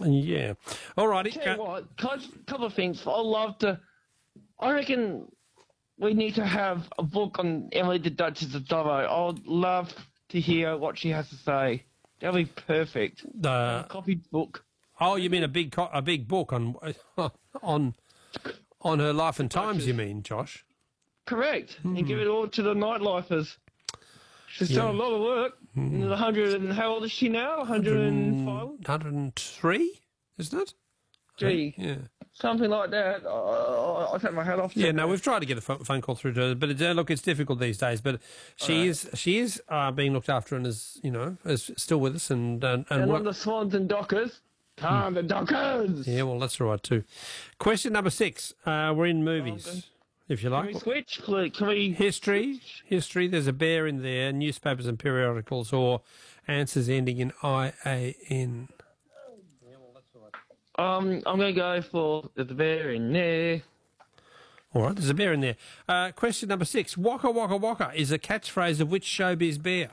Yeah. All righty. Tell you what, a couple of things. I reckon we need to have a book on Emily the Duchess of Dubbo. I would love to hear what she has to say. That'll be perfect. A copied book. Oh, you mean a big book on her life and times? You mean, Josh? Correct. And give it all to the nightlifers. She's done a lot of work. 100 and how old is she now? 105? 103, isn't it? Gee. Yeah. Something like that. I'll take my hat off to her. Yeah, no, we've tried to get a phone call through to her, but look, it's difficult these days. But she is being looked after and is still with us and on the Swans and Dockers. The Dockers. Yeah, well, that's all right too. Question number 6. We're in movies, if you like. Can we switch? Can we History. There's a bear in there. Newspapers and periodicals, or answers ending in IAN. I'm going to go for the bear in there. All right, there's a bear in there. Question number 6. Waka waka waka is a catchphrase of which showbiz bear?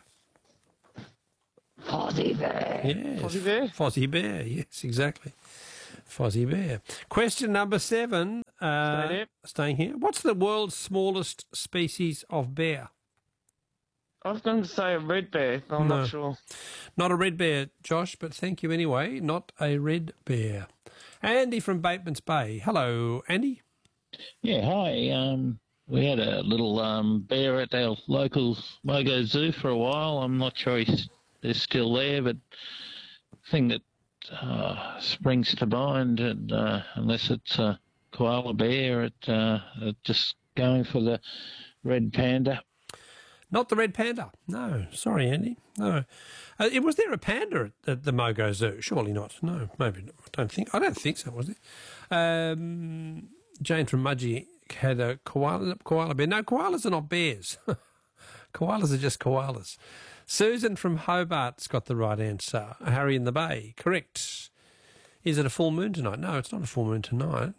Fozzie Bear. Yes. Fozzie Bear? Fozzie Bear, yes, exactly. Fozzie Bear. Question number 7. Staying here. What's the world's smallest species of bear? I was going to say a red bear, but I'm not sure. Not a red bear, Josh, but thank you anyway. Not a red bear. Andy from Bateman's Bay. Hello, Andy. Yeah, hi. We had a little bear at our local Mogo Zoo for a while. I'm not sure he's still there, but the thing that springs to mind, and unless it's a koala bear, just going for the red panda. Not the red panda. No, sorry, Andy. No. Was there a panda at the Mogo Zoo? Surely not. No, maybe not. I don't think so, was there? Jane from Mudgee had a koala bear. No, koalas are not bears. Koalas are just koalas. Susan from Hobart's got the right answer. Harry in the Bay. Correct. Is it a full moon tonight? No, it's not a full moon tonight.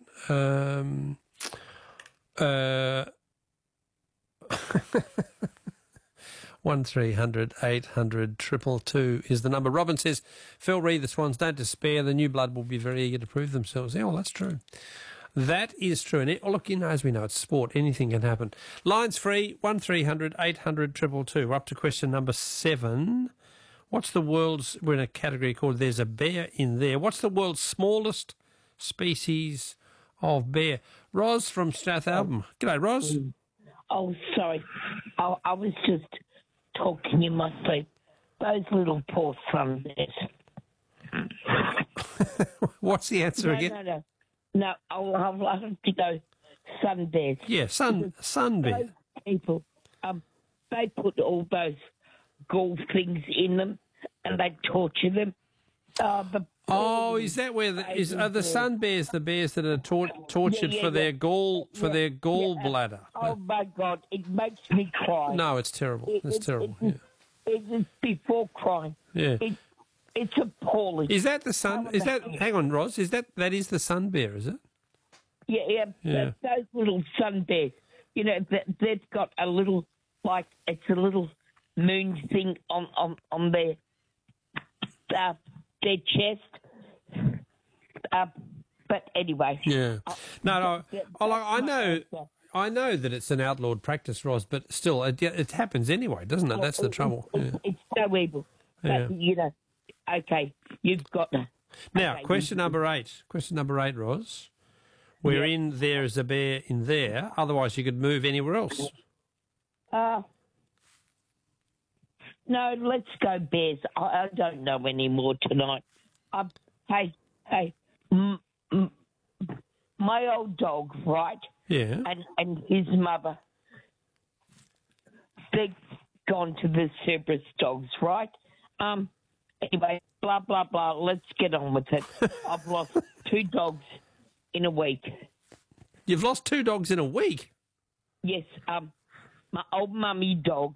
1300 800 222 is the number. Robin says, Phil Reed, the Swans, don't despair. The new blood will be very eager to prove themselves. Yeah, well, that's true. That is true. And look, as we know, it's sport. Anything can happen. Lines free, 1300 800 222. We're up to question number 7. We're in a category called There's a Bear in There. What's the world's smallest species of bear? Ros from Strathalbyn. G'day, Ros. Oh, sorry. I was just talking in my sleep. Those little poor sunbears. What's the answer again? No, I'll have to go sunbears. Yeah, sunbear. Those people, they put all those gall things in them and they torture them. Is that where are the sun bears the bears that are tortured for their gallbladder? Oh my God, it makes me cry. No, it's terrible. It's terrible. It's before crying. Yeah. It's appalling. Is that the sun? Is that? Hang on, Ros. That is the sun bear? Is it? Yeah. Those little sun bears. You know, they've got a little it's a little moon thing on their chest. But anyway. Yeah. No. I know that it's an outlawed practice, Ros, but still, it happens anyway, doesn't it? That's the trouble. It's so evil. But, okay, you've got that. Now, question number 8. Question number 8, Ros. We're in There is a Bear in There. Otherwise, you could move anywhere else. No, let's go bears. I don't know anymore tonight. Hey, my old dog, right? Yeah. And his mother, they've gone to the Cerberus dogs, right? Anyway, blah, blah, blah. Let's get on with it. I've lost 2 dogs in a week. You've lost 2 dogs in a week? Yes. My old mummy dog,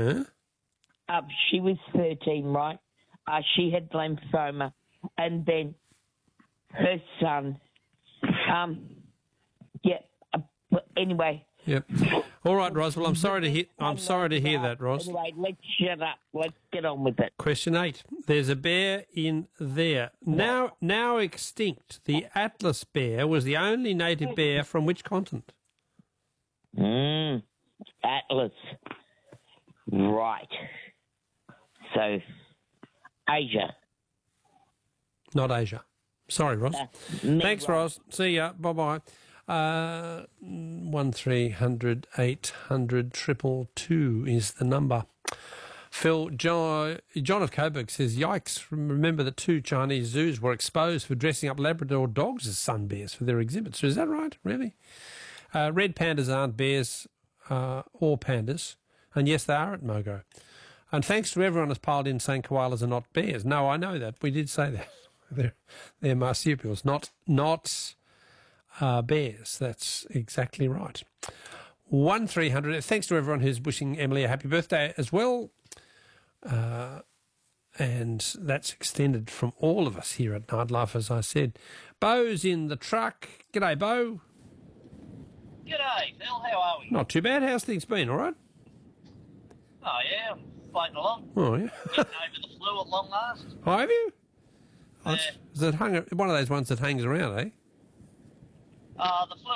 she was 13, right? She had lymphoma. And then her son, anyway. Yep. All right, Ros. Well, I'm sorry to hear that, Ros. Anyway, let's shut up. Let's get on with it. Question 8. There's a bear in there. Now extinct. The Atlas bear was the only native bear from which continent? Atlas. Right. So, Asia. Not Asia. Sorry, Ros. Thanks, Ros. See ya. Bye-bye. 1300 800 222 is the number. Phil, John of Coburg says, yikes, remember that 2 Chinese zoos were exposed for dressing up Labrador dogs as sun bears for their exhibits. Is that right? Really? Red pandas aren't bears or pandas. And yes, they are at Mogo. And thanks to everyone who's piled in saying koalas are not bears. No, I know that. We did say that. They're marsupials, not bears. That's exactly right. 1300. Thanks to everyone who's wishing Emily a happy birthday as well. And that's extended from all of us here at Nightlife, as I said. Bo's in the truck. G'day, Bo. G'day, Phil. How are we? Not too bad. How's things been? All right? Oh, yeah. I'm floating along. Oh, yeah. Getting over the flu at long last. Oh, have you? Yeah. Is it one of those ones that hangs around, eh? The flu